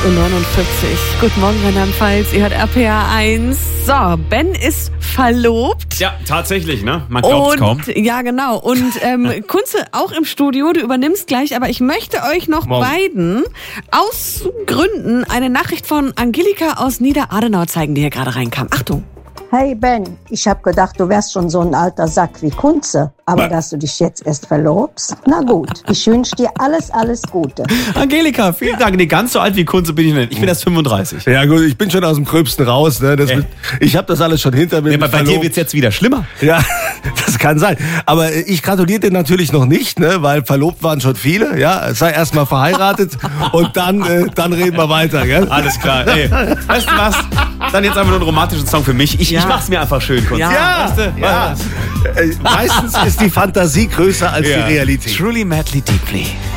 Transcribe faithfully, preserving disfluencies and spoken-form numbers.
Uhr neunundvierzig. Guten Morgen, Rheinland-Pfalz. Ihr hört R P R eins. So, Ben ist verlobt. Ja, tatsächlich, ne? Man glaubt's kaum. Ja, genau. Und ähm, Kunze auch im Studio. Du übernimmst gleich. Aber ich möchte euch noch Morgen. beiden aus Gründen eine Nachricht von Angelika aus Niederadenau zeigen, die hier gerade reinkam. Achtung. Hey Ben, ich hab gedacht, du wärst schon so ein alter Sack wie Kunze. Aber dass du dich jetzt erst verlobst? Na gut, ich wünsche dir alles, alles Gute. Angelika, vielen Dank. Nee, ganz so alt wie Kunze bin ich nicht. Ich bin erst fünfunddreißig. Ja gut, ich bin schon aus dem Gröbsten raus. Ne? Das Äh. mit, ich habe das alles schon hinter mir. Nee, mit aber bei dir verlobt. wird's jetzt wieder schlimmer. Ja, das kann sein. Aber ich gratuliere dir natürlich noch nicht, ne? Weil verlobt waren schon viele. Ja, sei erst mal verheiratet und dann, äh, dann reden wir weiter. Gell? Alles klar. Ey, weißt du was? Dann jetzt einfach nur einen romantischen Song für mich. Ich, Ja. ich mach's mir einfach schön, Kunze. Ja. Weißt du? Ja. Äh, meistens ist die Fantasie größer als Ja. die Realität. Truly, madly, deeply.